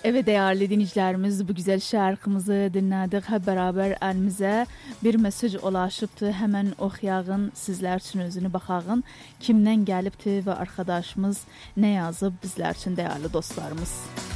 Evet değerli dinleyicilerimiz, bu güzel şarkımızı dinledik. Hep beraber elimize bir mesaj ulaşıptı. Hemen oxuyağın, sizler için özünü baxağın. Kimden gelipti ve arkadaşımız ne yazıp bizler için değerli dostlarımız.